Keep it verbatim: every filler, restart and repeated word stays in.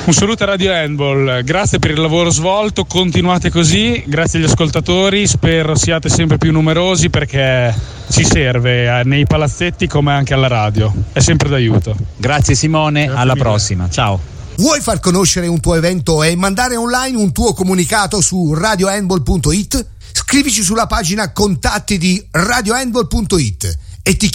Un saluto a Radio Handball, grazie per il lavoro svolto, continuate così, grazie agli ascoltatori, spero siate sempre più numerosi perché ci serve nei palazzetti come anche alla radio, è sempre d'aiuto. Grazie Simone, grazie alla mille. Prossima, ciao. Vuoi far conoscere un tuo evento e mandare online un tuo comunicato su radio handball punto it? Scrivici sulla pagina contatti di radio handball punto it e ti